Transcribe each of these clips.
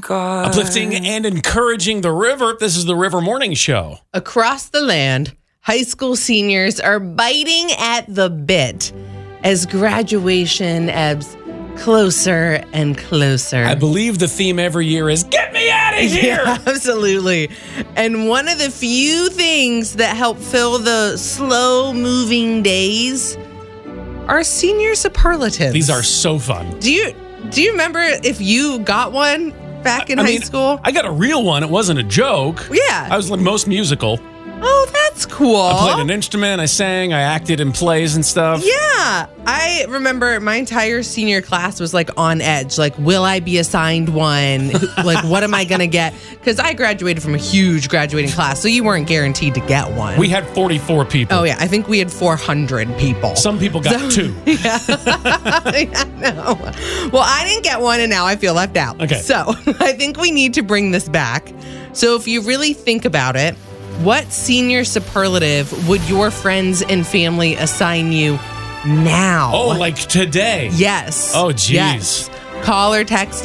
God. Uplifting and encouraging the river. This is the River Morning Show. Across the land, high school seniors are biting at the bit as graduation ebbs closer and closer. I believe the theme every year is get me out of here. Yeah, absolutely. And one of the few things that help fill the slow-moving days are senior superlatives. These are so fun. Do you remember if you got one back in high school? I got a real one. It wasn't a joke. Yeah. I was the most musical. Oh, that's cool. I played an instrument, I sang, I acted in plays and stuff. Yeah. I remember my entire senior class was like on edge. Like, will I be assigned one? Like, what am I going to get? Because I graduated from a huge graduating class, so you weren't guaranteed to get one. We had 44 people. Oh, yeah. I think we had 400 people. Some people got two. Yeah. Yeah, no. Well, I didn't get one, and now I feel left out. Okay. So I think we need to bring this back. So if you really think about it, what senior superlative would your friends and family assign you now? Oh, like today? Yes. Oh, geez. Yes. Call or text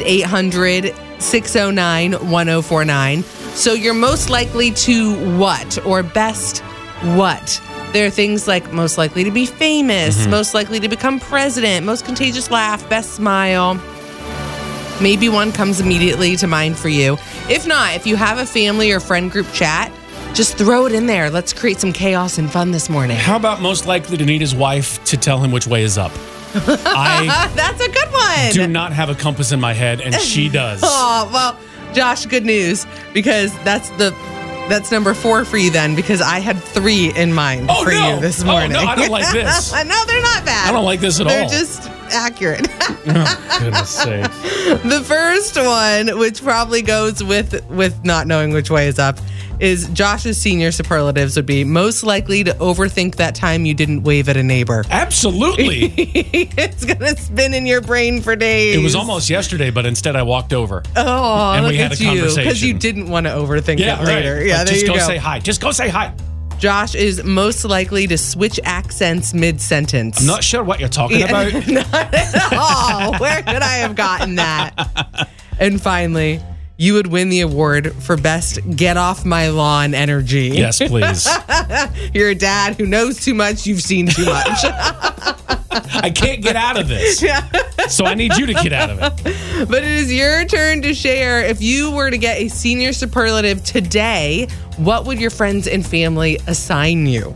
800-609-1049. So you're most likely to what or best what? There are things like most likely to be famous, most likely to become president, most contagious laugh, best smile. Maybe one comes immediately to mind for you. If not, if you have a family or friend group chat, just throw it in there. Let's create some chaos and fun this morning. How about most likely to need his wife to tell him which way is up? I That's a good one. do not have a compass in my head, and she does. Oh, well, Josh, good news, because that's number 4 for you then, because I had 3 in mind for you this morning. Oh, no, I don't like this. No, they're not bad. I don't like this at They're all. just accurate. Oh, goodness sakes. The first one, which probably goes with not knowing which way is up, is Josh's senior superlatives would be most likely to overthink that time you didn't wave at a neighbor. Absolutely. It's going to spin in your brain for days. It was almost yesterday, but instead I walked over. Oh, and look we had at a conversation. Because you didn't want to overthink it later. Right. Yeah, Like, there just you go go. say hi. Just go say hi. Josh is most likely to switch accents mid-sentence. I'm not sure what you're talking about. Not at all. Where could I have gotten that? And finally, you would win the award for best get off my lawn energy. Yes, please. You're a dad who knows too much. You've seen too much. I can't get out of this. So I need you to get out of it. But it is your turn to share. If you were to get a senior superlative today, what would your friends and family assign you?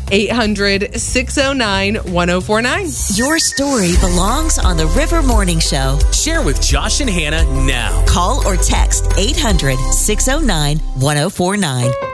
800-609-1049. Your story belongs on the River Morning Show. Share with Josh and Hannah now. Call or text 800-609-1049.